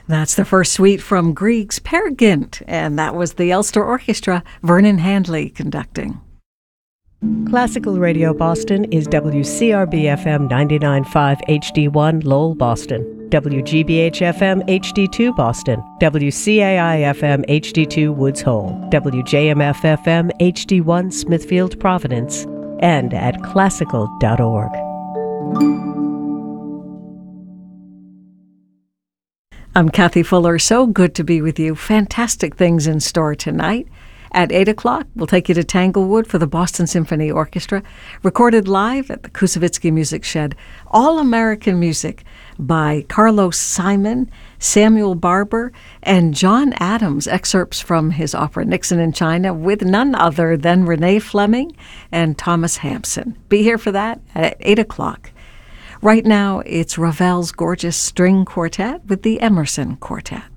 That's the first suite from Grieg's Peer Gynt, and that was the Ulster Orchestra, Vernon Handley conducting. Classical Radio Boston is WCRB-FM 99.5 HD1 Lowell, Boston, WGBH-FM HD2 Boston, WCAI-FM HD2 Woods Hole, WJMF-FM HD1 Smithfield, Providence, and at classical.org. I'm Kathy Fuller. So good to be with you. Fantastic things in store tonight. At 8 o'clock, we'll take you to Tanglewood for the Boston Symphony Orchestra, recorded live at the Kusevitsky Music Shed. All-American music by Carlos Simon, Samuel Barber, and John Adams, excerpts from his opera Nixon in China with none other than Renee Fleming and Thomas Hampson. Be here for that at 8 o'clock. Right now, it's Ravel's gorgeous string quartet with the Emerson Quartet.